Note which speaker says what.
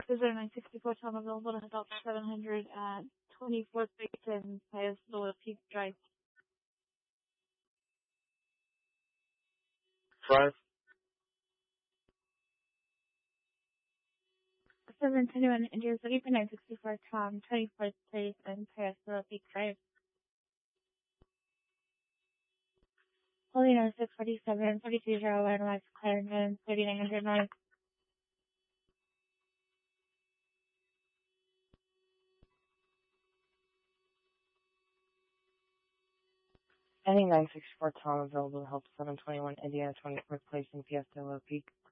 Speaker 1: Is there 964 Tom available to Delta 700 at 24th Street and Pius Lower Peak Drive?
Speaker 2: Drive.
Speaker 1: 721 India City for 964 Tom, 24th Place and Pius Lower Peak Drive. Holding on 647, 4201 West Clarendon, 3900 North.
Speaker 2: Any 964 Tom available to help 721 India, 24th Place in Fiesta Low Peak.